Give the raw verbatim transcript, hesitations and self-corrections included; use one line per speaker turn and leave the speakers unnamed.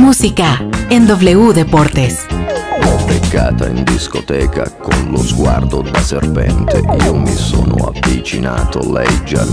música en W Deportes.
L'ho beccata in discoteca con lo sguardo da serpente. Io mi sono avvicinato, lei già